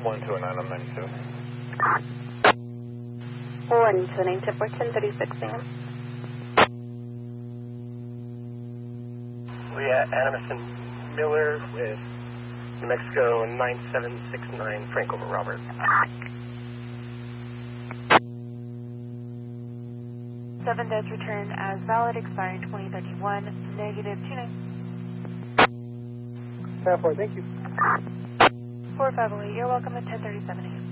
1 to an item 92. 1 to an tip for 1036 a.m. Leah Adamson Miller with New Mexico 9769 Frank over Robert. 7 does return as valid, expiring 2031, negative 29. 4, thank you. 4508, you're welcome at 1037 a.m.